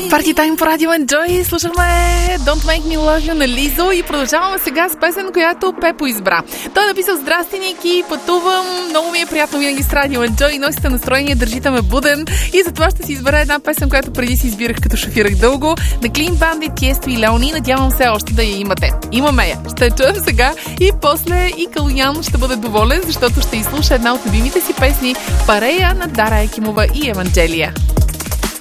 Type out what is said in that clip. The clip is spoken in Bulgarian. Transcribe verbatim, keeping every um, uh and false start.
Парти тайм по радио Enjoy. Слушахме Don't Make Me Love You на Лизо и продължаваме сега с песен, която Пепо избра. Той е написал: здрасти, Ники, пътувам, много ми е приятно винаги с радио Enjoy, носите настроение, държите ме буден и затова ще си избера една песен, която преди си избирах, като шофирах дълго, на Clean Bandit, Тиесто и Леони. Надявам се още да я имате. Имаме я. Ще я чуем сега и после и Калуян ще бъде доволен, защото ще изслуша една от любимите си песни, Парея на Дара Екимова и Евангелия.